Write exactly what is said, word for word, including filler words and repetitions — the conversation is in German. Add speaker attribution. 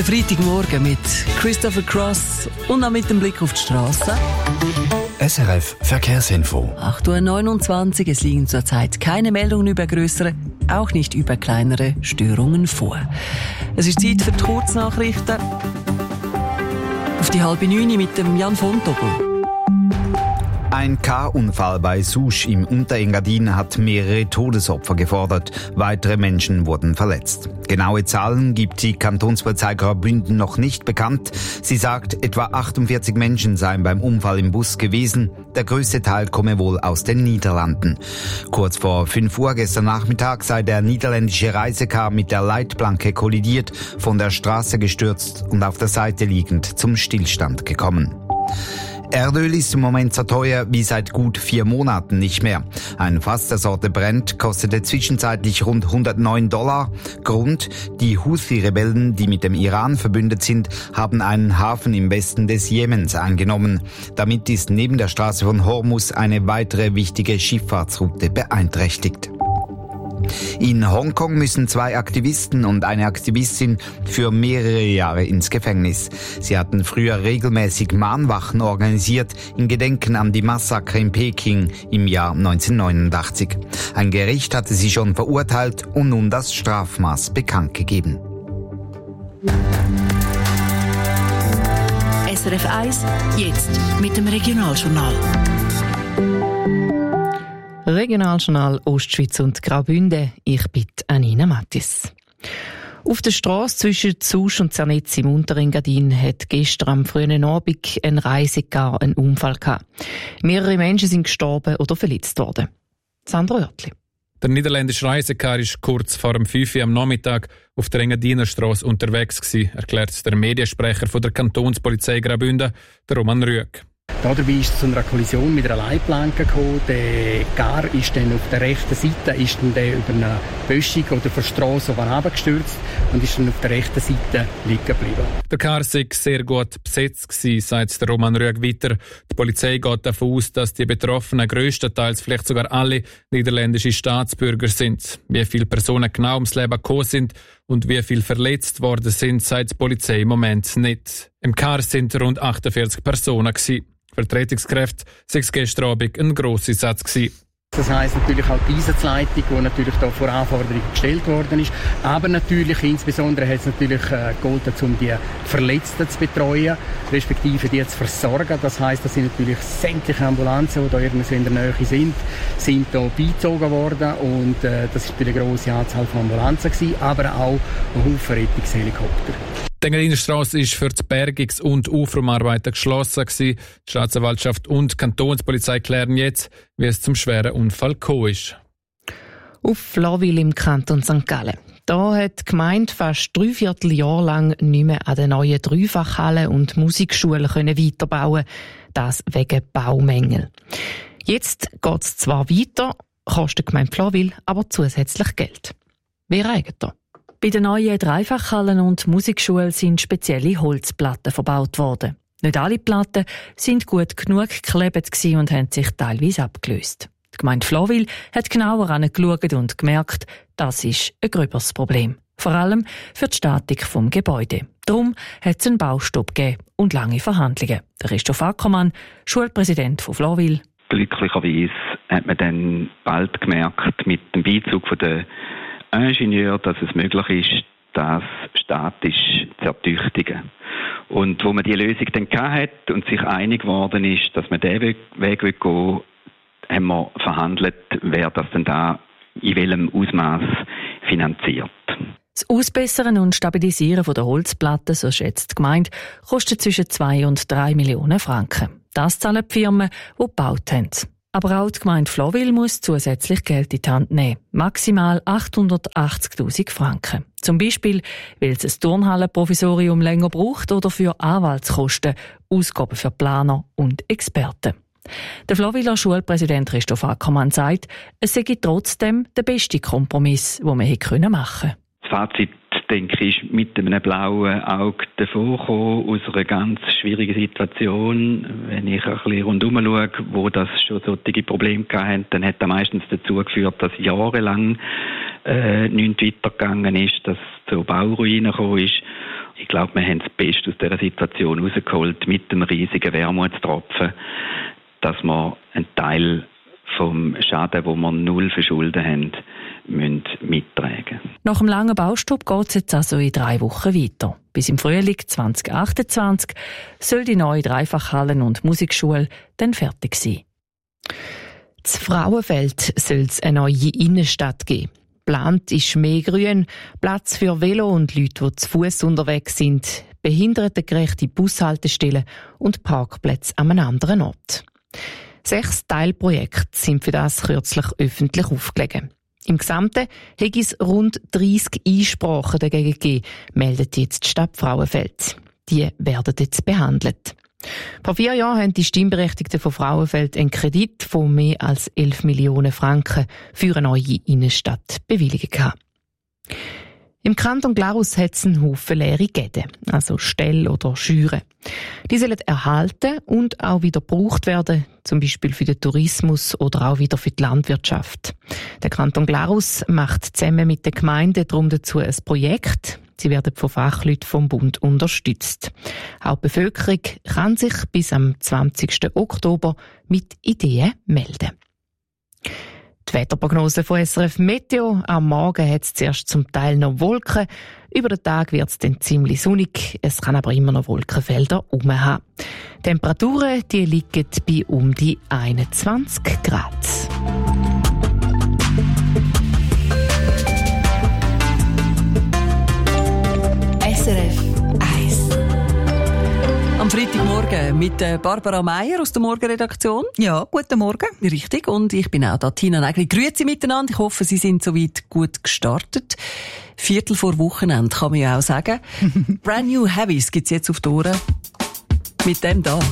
Speaker 1: Freitagmorgen mit Christopher Cross und auch mit dem Blick auf die Straße.
Speaker 2: S R F Verkehrsinfo.
Speaker 1: acht Uhr neunundzwanzig, es liegen zurzeit keine Meldungen über grössere, auch nicht über kleinere Störungen vor. Es ist Zeit für die Kurznachrichten. Auf die halbe neun mit dem Jan von Tobel.
Speaker 3: Ein Car-Unfall bei Susch im Unterengadin hat mehrere Todesopfer gefordert. Weitere Menschen wurden verletzt. Genaue Zahlen gibt die Kantonspolizei Graubünden noch nicht bekannt. Sie sagt, etwa achtundvierzig Menschen seien beim Unfall im Bus gewesen. Der größte Teil komme wohl aus den Niederlanden. Kurz vor fünf Uhr gestern Nachmittag sei der niederländische Reisecar mit der Leitplanke kollidiert, von der Straße gestürzt und auf der Seite liegend zum Stillstand gekommen. Erdöl ist im Moment so teuer wie seit gut vier Monaten nicht mehr. Ein Fass der Sorte Brent kostete zwischenzeitlich rund hundertneun Dollar. Grund: die Houthi-Rebellen, die mit dem Iran verbündet sind, haben einen Hafen im Westen des Jemens eingenommen. Damit ist neben der Straße von Hormuz eine weitere wichtige Schifffahrtsroute beeinträchtigt. In Hongkong müssen zwei Aktivisten und eine Aktivistin für mehrere Jahre ins Gefängnis. Sie hatten früher regelmäßig Mahnwachen organisiert in Gedenken an die Massaker in Peking im Jahr neunzehnhundertneunundachtzig. Ein Gericht hatte sie schon verurteilt und nun das Strafmaß bekannt gegeben.
Speaker 4: S R F eins, jetzt mit dem Regionaljournal.
Speaker 5: Regionaljournal Ostschweiz und Graubünden. Ich bin Anina Mattis. Auf der Strasse zwischen Susch und Zernetz im Unterengadin hat gestern am frühen Abend ein Reisecar einen Unfall gehabt. Mehrere Menschen sind gestorben oder verletzt worden. Sandra Oertli.
Speaker 6: Der niederländische Reisecar war kurz vor dem fünf Uhr am Nachmittag auf der Engadiner Strasse unterwegs gewesen, erklärt der Mediensprecher von der Kantonspolizei Graubünden, der Roman Rüegg.
Speaker 7: Dabei ist es zu einer Kollision mit einer Leitplanke gekommen. Der Car ist dann auf der rechten Seite ist dann über eine Böschung oder von der Strasse herabgestürzt und ist dann auf der rechten Seite liegen geblieben.
Speaker 6: Der Car sei sehr gut besetzt gewesen, sagt der Roman Rüegg weiter. Die Polizei geht davon aus, dass die Betroffenen grösstenteils, vielleicht sogar alle, niederländische Staatsbürger sind. Wie viele Personen genau ums Leben gekommen sind und wie viele verletzt worden sind, sagt die Polizei im Moment nicht. Im Car sind rund achtundvierzig Personen gewesen. Vertretungskräfte sei es gestern Abend ein grosser Satz gewesen.
Speaker 7: Das heisst natürlich auch die Einsatzleitung, die natürlich da vor Anforderungen gestellt worden ist. Aber natürlich, insbesondere hat es natürlich äh, gegolten, um die Verletzten zu betreuen, respektive die zu versorgen. Das heisst, dass sind natürlich sämtliche Ambulanzen, die da irgendwo in der Nähe sind, sind da beizogen worden. Und äh, das war natürlich eine grosse Anzahl von Ambulanzen gewesen, aber auch ein Haufen Rettungshelikopter.
Speaker 6: Die Engadiner Strasse war für die Bergungs- und Aufräumarbeiten geschlossen gewesen. Die Staatsanwaltschaft und die Kantonspolizei klären jetzt, wie es zum schweren Unfall gekommen ist.
Speaker 5: Auf Flawil im Kanton Sankt Gallen. Da hat die Gemeinde fast drei Vierteljahr lang nicht mehr an den neuen Dreifachhallen und Musikschulen können weiterbauen. Das wegen Baumängel. Jetzt geht es zwar weiter, kostet die Gemeinde Flawil aber zusätzlich Geld. Wer eignet da?
Speaker 8: Bei den neuen Dreifachhallen und Musikschulen sind spezielle Holzplatten verbaut worden. Nicht alle Platten sind gut genug geklebt und haben sich teilweise abgelöst. Die Gemeinde Flawil hat genauer angeschaut und gemerkt, das ist ein gröberes Problem. Vor allem für die Statik des Gebäudes. Darum hat es einen Baustopp gegeben und lange Verhandlungen. Der Christoph Ackermann, Schulpräsident von Flawil.
Speaker 9: Glücklicherweise hat man dann bald gemerkt, mit dem Beizug der Ingenieur, dass es möglich ist, das statisch zu ertüchtigen. Und wo man die Lösung dann hatte und sich einig geworden ist, dass man diesen Weg gehen will, haben wir verhandelt, wer das denn da in welchem Ausmaß finanziert.
Speaker 8: Das Ausbessern und Stabilisieren der Holzplatten, so schätzt die Gemeinde, kostet zwischen zwei und drei Millionen Franken. Das zahlen die Firmen, die gebaut haben. Aber auch die Gemeinde Flawil muss zusätzlich Geld in die Hand nehmen. Maximal achthundertachtzigtausend Franken. Zum Beispiel, weil es ein Turnhallenprovisorium länger braucht oder für Anwaltskosten, Ausgaben für Planer und Experten. Der Flawiler Schulpräsident Christoph Ackermann sagt, es sei trotzdem der beste Kompromiss, den man hätte machen können.
Speaker 9: Das Fazit, denke ich, ist mit einem blauen Auge davongekommen aus einer ganz schwierigen Situation. Wenn ich ein bisschen rundherum schaue, wo das schon solche Probleme hatten, dann hat das meistens dazu geführt, dass jahrelang äh, nichts weitergegangen ist, dass es zu Bauruinen gekommen ist. Ich glaube, wir haben das Beste aus dieser Situation rausgeholt mit dem riesigen Wermutstropfen, dass wir einen Teil vom Schaden, wo wir null verschulden haben, müssen mittragen.
Speaker 8: Nach dem langen Baustopp geht es jetzt also in drei Wochen weiter. Bis im Frühling zwanzig achtundzwanzig soll die neue Dreifachhallen- und Musikschule dann fertig sein. Das Frauenfeld soll es eine neue Innenstadt geben. Geplant ist mehr Grün, Platz für Velo und Leute, die zu Fuss unterwegs sind, behindertengerechte Bushaltestellen und Parkplätze an einem anderen Ort. Sechs Teilprojekte sind für das kürzlich öffentlich aufgelegt. Im Gesamten hat es rund dreissig Einsprachen dagegen gegeben, meldet jetzt die Stadt Frauenfeld. Die werden jetzt behandelt. Vor vier Jahren haben die Stimmberechtigten von Frauenfeld einen Kredit von mehr als elf Millionen Franken für eine neue Innenstadt bewilligt gehabt. Im Kanton Glarus hat es einen Haufen leere Gäden, also Ställe oder Scheuren. Die sollen erhalten und auch wieder gebraucht werden, zum Beispiel für den Tourismus oder auch wieder für die Landwirtschaft. Der Kanton Glarus macht zusammen mit den Gemeinden darum dazu ein Projekt. Sie werden von Fachleuten vom Bund unterstützt. Auch die Bevölkerung kann sich bis am zwanzigsten Oktober mit Ideen melden. Die Wetterprognose von S R F Meteo. Am Morgen hat es zuerst zum Teil noch Wolken. Über den Tag wird es dann ziemlich sonnig. Es kann aber immer noch Wolkenfelder haben. Die Temperaturen die liegen bei um die einundzwanzig Grad.
Speaker 4: S R F eins.
Speaker 1: Am Freitagmorgen mit Barbara Meier aus der Morgenredaktion.
Speaker 10: Ja, guten Morgen.
Speaker 1: Richtig, und ich bin auch da, Tina Nägeli. Grüezi miteinander. Ich hoffe, Sie sind soweit gut gestartet. Viertel vor Wochenende, kann man ja auch sagen. Brand New Heavies gibt's jetzt auf die Ohren. Mit dem da.